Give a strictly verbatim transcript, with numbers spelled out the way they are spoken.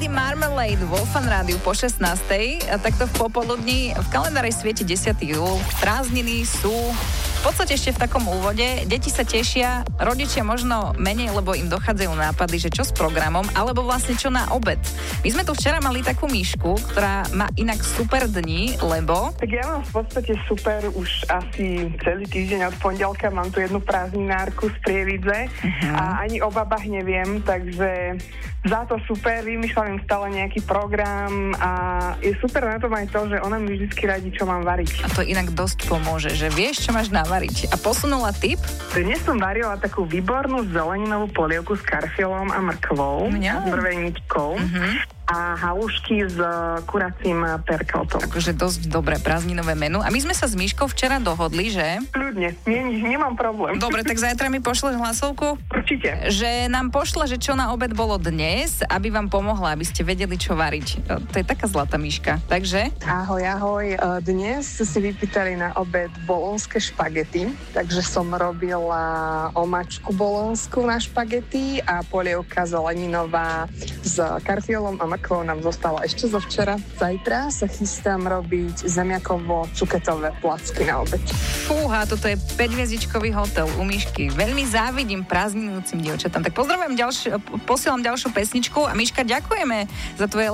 Lady Marmalade vo Fan Rádiu po šestnástej. A takto v popoludní v kalendári svieti desiateho júla. Prázdniny sú v podstate ešte v takom úvode. Deti sa tešia, rodičia možno menej, lebo im dochádzajú nápady, že čo s programom, alebo vlastne čo na obed. My sme tu včera mali takú myšku, ktorá má inak super dni, lebo... Tak ja mám v podstate super už asi celý týždeň od pondelka. Mám tu jednu prázdninárku z Prievidze uh-huh. a ani o babách neviem, takže za to super, vymýšľam im stále nejaký program a je super na tom aj to, že ona mi vždycky radí, čo mám variť. A to inak dosť pomôže, že vieš, čo máš navariť. A posunula tip? Dnes som varila takú výbornú zeleninovú polievku s karfiolom a mrkvou, s mrveničkou. Uh-huh. A halušky s kuracím perkeltom. Takže dosť dobré prázdninové menu. A my sme sa s Myškou včera dohodli, že... Ľudne, nie, nemám problém. Dobre, tak zajtra mi pošleš hlasovku? Určite. Že nám pošle, že čo na obed bolo dnes, aby vám pomohla, aby ste vedeli, čo variť. To je taká zlatá Myška. Takže... Ahoj, ahoj. Dnes si vypýtali na obed bolonské špagety, takže som robila omačku bolonsku na špagety a polievka zeleninová s karfiolom a mrkvou nám zostala ešte zo včera. Zajtra sa chystám robiť zemiakovo-cuketové placky na obed. Fúha, toto je päťhviezdičkový hotel u Myšky. Veľmi závidím prázdninujúcim dievčatám. Tak pozdravujem ďalšiu, posielam ďalšiu pesničku a Myška, ďakujeme za tvoje